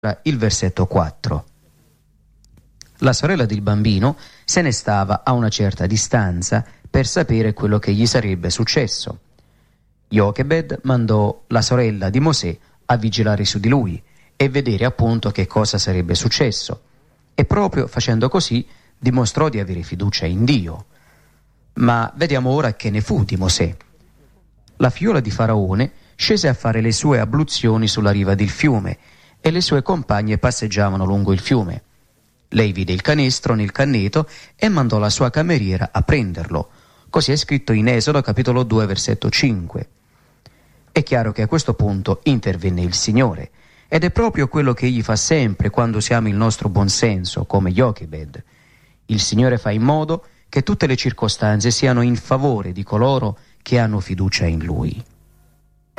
il versetto 4. La sorella del bambino se ne stava a una certa distanza per sapere quello che gli sarebbe successo. Jochebed mandò la sorella di Mosè a vigilare su di lui e vedere appunto che cosa sarebbe successo. E proprio facendo così dimostrò di avere fiducia in Dio. Ma vediamo ora che ne fu di Mosè. La figliola di Faraone scese a fare le sue abluzioni sulla riva del fiume e le sue compagne passeggiavano lungo il fiume. Lei vide il canestro nel canneto e mandò la sua cameriera a prenderlo. Così è scritto in Esodo capitolo 2 versetto 5. È chiaro che a questo punto intervenne il Signore, ed è proprio quello che Egli fa sempre quando usiamo il nostro buonsenso, come Jochebed. Il Signore fa in modo che tutte le circostanze siano in favore di coloro che hanno fiducia in Lui.